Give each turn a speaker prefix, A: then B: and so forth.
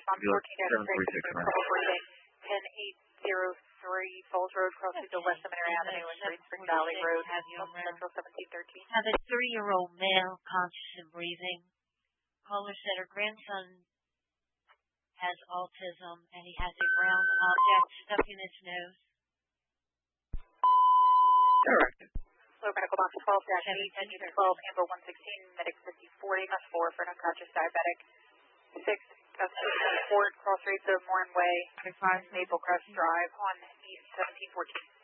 A: On 14-6, trouble breathing. 10-803 Falls Road, crossing to West Seminary Avenue and Great Spring Valley Road, Central 1713.
B: Have a 3-year-old male conscious and breathing. Caller said her grandson has autism and he has a round object stuck in his nose.
C: Correct.
A: Low medical box 12-8, 12, Amber 116, medic 5040, bus 4 for an unconscious diabetic. 6, bus 4, Ford, Cross Street, Morn Way, 5, Maple Crest Drive on East 1714.